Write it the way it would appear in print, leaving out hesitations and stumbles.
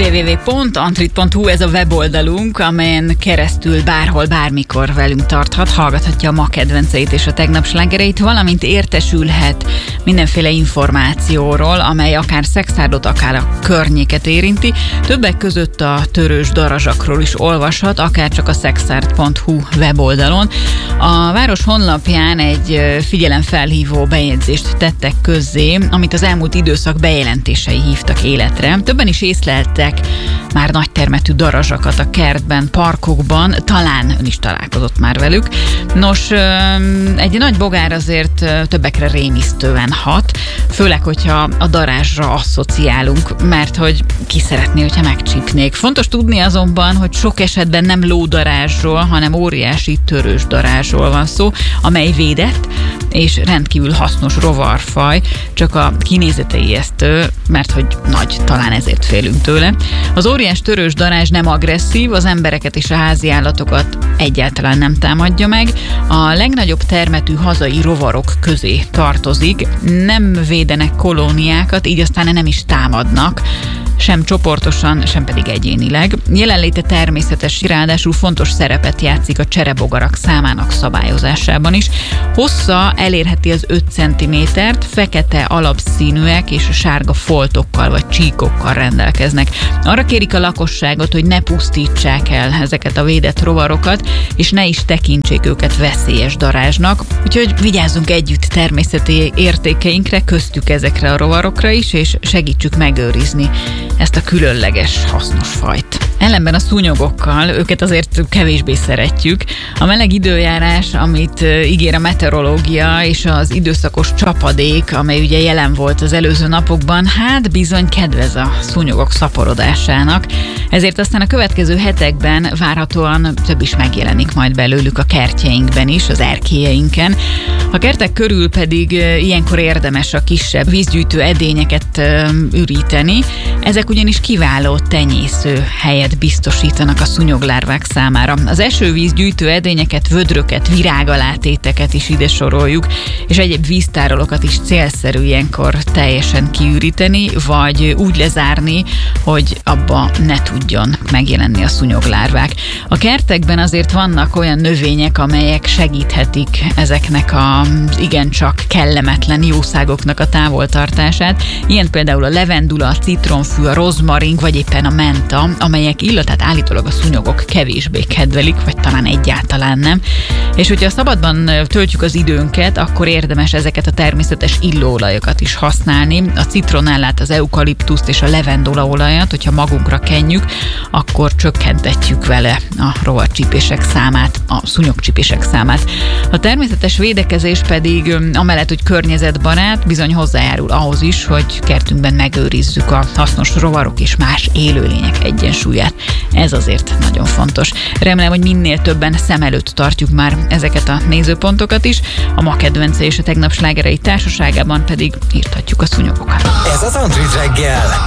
www.antrit.hu, ez a weboldalunk, amelyen keresztül bárhol, bármikor velünk tarthat, hallgathatja a ma kedvenceit és a tegnap slágereit, valamint értesülhet mindenféle információról, amely akár Szekszárdat, akár a környéket érinti. Többek között a törős darazsakról is olvashat, akár csak a szekszárd.hu weboldalon. A város honlapján egy figyelemfelhívó bejegyzést tettek közzé, amit az elmúlt időszak bejelentései hívtak életre. Többen is észleltek már nagytermetű darazsakat a kertben, parkokban, talán ön is találkozott már velük. Nos, egy nagy bogár azért többekre rémisztően hat, főleg, hogyha a darázsra asszociálunk, mert hogy ki szeretné, hogyha megcsípnék. Fontos tudni azonban, hogy sok esetben nem lódarázsról, hanem óriási törős darázsról van szó, amely védett és rendkívül hasznos rovarfaj, csak a kinézete ijesztő, mert hogy nagy, talán ezért félünk tőle. Az óriás törős darázs nem agresszív, az embereket és a házi állatokat egyáltalán nem támadja meg. A legnagyobb termetű hazai rovarok közé tartozik, nem védenek kolóniákat, így aztán nem is támadnak, sem csoportosan, sem pedig egyénileg. Jelenléte természetes, ráadásul fontos szerepet játszik a cserebogarak számának szabályozásában is. Hossza elérheti az 5 cm-t, fekete alapszínűek és sárga foltokkal vagy csíkokkal rendelkeznek. Arra kérik a lakosságot, hogy ne pusztítsák el ezeket a védett rovarokat, és ne is tekintsék őket veszélyes darázsnak. Úgyhogy vigyázzunk együtt természeti értékeinkre, köztük ezekre a rovarokra is, és segítsük megőrizni ezt a különleges, hasznos fajt. Ellenben a szúnyogokkal, őket azért kevésbé szeretjük. A meleg időjárás, amit ígér a meteorológia, és az időszakos csapadék, amely ugye jelen volt az előző napokban, hát bizony kedvez a szúnyogok szaporodásának. Ezért aztán a következő hetekben várhatóan több is megjelenik majd belőlük a kertjeinkben is, az erkélyeinken. A kertek körül pedig ilyenkor érdemes a kisebb vízgyűjtő edényeket üríteni. Ezek ugyanis kiváló tenyésző helyet biztosítanak a szúnyoglárvák számára. Az esővízgyűjtő edényeket, vödröket, virágalátéteket is ide soroljuk, és egyéb víztárolókat is célszerű ilyenkor teljesen kiüríteni, vagy úgy lezárni, hogy abba ne tudjon megjelenni a szúnyoglárvák. A kertekben azért vannak olyan növények, amelyek segíthetik ezeknek az igencsak kellemetlen jószágoknak a távoltartását. Ilyen például a levendula, a citronfű, a rozmarin, vagy éppen a menta, amelyek illatát állítólag a szúnyogok kevésbé kedvelik, vagy talán egyáltalán nem. És hogyha szabadban töltjük az időnket, akkor érdemes ezeket a természetes illóolajokat is használni. A citronellát, az eukaliptuszt és a levendulaolajat, hogyha magunkra kenjük, akkor csökkentetjük vele a rovarcsípések számát, a szúnyogcsípések számát. A természetes védekezés pedig amellett, hogy környezetbarát, bizony hozzájárul ahhoz is, hogy kertünkben megőrizzük a hasznos rovarok és más élőlények egyensúlyát. Ez azért nagyon fontos. Remélem, hogy minél többen szem előtt tartjuk már ezeket a nézőpontokat is. A ma kedvence és a tegnap slágerei társaságában pedig írthatjuk a szúnyogokat. Ez az Antrit reggel.